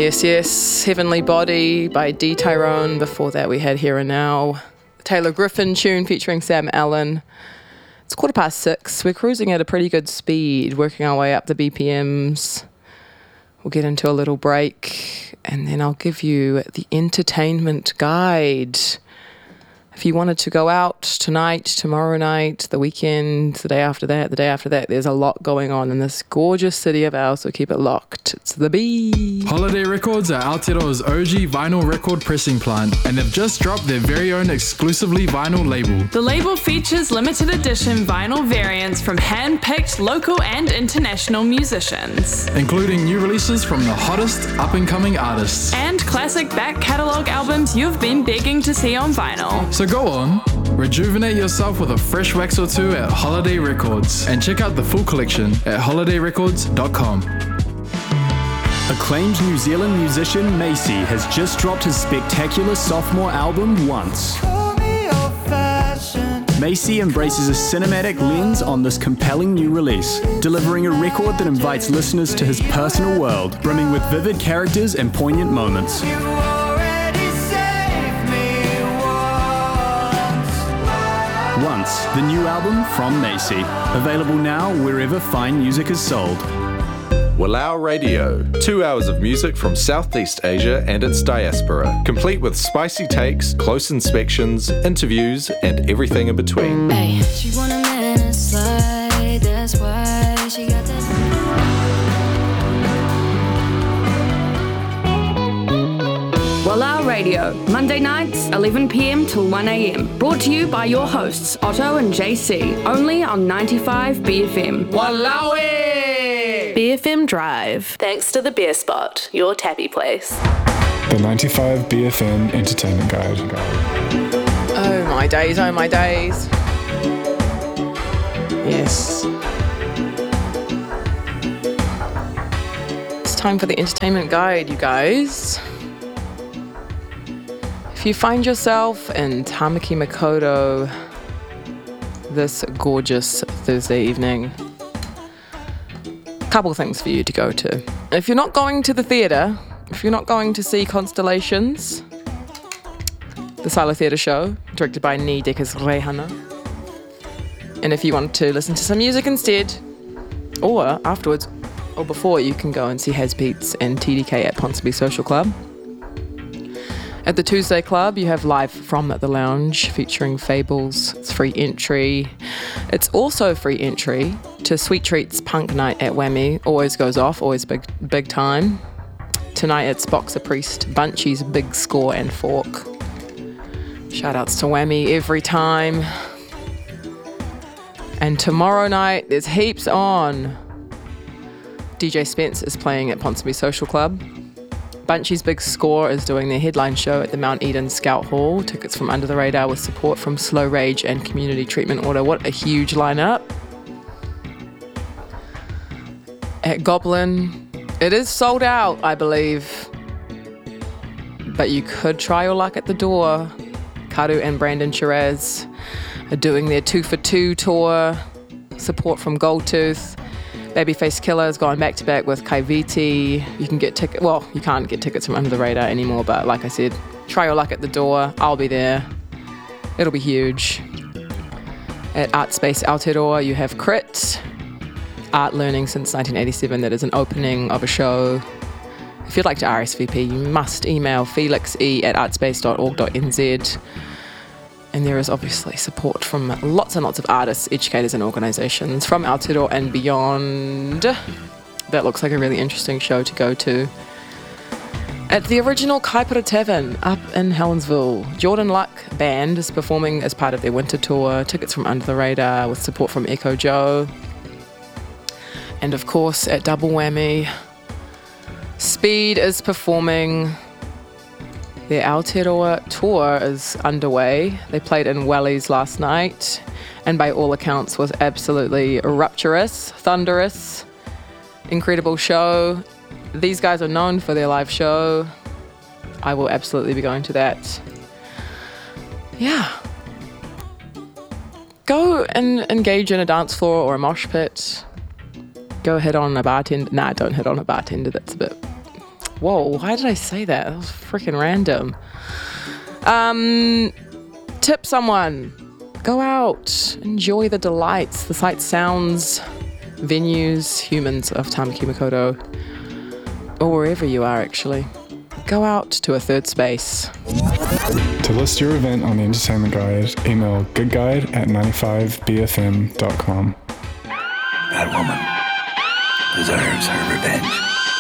Yes, Heavenly Body by D. Tyrone. Before that we had Here and Now, the Taylor Griffin tune featuring Sam Allen. It's 6:15. We're cruising at a pretty good speed, working our way up the BPMs. We'll get into a little break, and then I'll give you the entertainment guide. If you wanted to go out tonight, tomorrow night, the weekend, the day after that, there's a lot going on in this gorgeous city of ours, so keep it locked. It's the Bee. Holiday Records are Aotearoa's OG vinyl record pressing plant, and they've just dropped their very own exclusively vinyl label. The label features limited edition vinyl variants from hand-picked local and international musicians, including new releases from the hottest up-and-coming artists. And classic back catalogue albums you've been begging to see on vinyl. So go on, rejuvenate yourself with a fresh wax or two at Holiday Records, and check out the full collection at holidayrecords.com. Acclaimed New Zealand musician Macy has just dropped his spectacular sophomore album, Once. Macy embraces a cinematic lens on this compelling new release, delivering a record that invites listeners to his personal world, brimming with vivid characters and poignant moments. Once, the new album from Macy. Available now wherever fine music is sold. Walau Radio. 2 hours of music from Southeast Asia and its diaspora. Complete with spicy takes, close inspections, interviews, and everything in between. Hey, she want a man inside, that's why she got that. Walau Radio, Monday nights, 11 p.m. till 1 a.m. Brought to you by your hosts, Otto and JC, only on 95 BFM. Walawi! BFM Drive. Thanks to the Beer Spot, your tappy place. The 95 BFM Entertainment Guide. Oh my days, oh my days. Yes. It's time for the entertainment guide, you guys. If you find yourself in Tamaki Makaurau this gorgeous Thursday evening, a couple things for you to go to. If you're not going to the theatre, if you're not going to see Constellations, the Silo Theatre show, directed by Ni Dekas Rehana, and if you want to listen to some music instead, or afterwards, or before, you can go and see Has Beats and TDK at Ponsonby Social Club. At the Tuesday Club, you have Live from the Lounge featuring Fables. It's free entry. It's also free entry to Sweet Treats Punk Night at Whammy. Always goes off, always big time. Tonight it's Boxer Priest, Bunchy's Big Score and Fork. Shout outs to Whammy every time. And tomorrow night there's heaps on. DJ Spence is playing at Ponsonby Social Club. Bunchy's Big Score is doing their headline show at the Mount Eden Scout Hall. Tickets from Under the Radar with support from Slow Rage and Community Treatment Order. What a huge lineup. At Goblin, it is sold out, I believe. But you could try your luck at the door. Karu and Brandon Shiraz are doing their 2 for 2 tour. Support from Goldtooth. Babyface Killer has gone back-to-back with Kaiviti. You can get tickets. Well, you can't get tickets from Under the Radar anymore, but like I said, try your luck at the door. I'll be there. It'll be huge. At Art Space Aotearoa, you have Crit. Art Learning since 1987. That is an opening of a show. If you'd like to RSVP, you must email felix.e@artspace.org.nz. And there is obviously support from lots and lots of artists, educators and organisations from Aotearoa and beyond. That looks like a really interesting show to go to. At the original Kaipara Tavern up in Helensville, Jordan Luck Band is performing as part of their winter tour. Tickets from Under the Radar with support from Echo Joe. And of course at Double Whammy, Speed is performing. Their Aotearoa tour is underway. They played in Wellies last night and by all accounts was absolutely rapturous, thunderous, incredible show. These guys are known for their live show. I will absolutely be going to that. Yeah. Go and engage in a dance floor or a mosh pit. Go hit on a bartender. Nah, don't hit on a bartender. That's a bit Whoa, why did I say that? That was freaking random. Tip someone. Go out. Enjoy the delights, the sights, sounds, venues, humans of Tamaki Makaurau. Or wherever you are, actually. Go out to a third space. To list your event on the Entertainment Guide, email goodguide@95bfm.com. That woman deserves her revenge.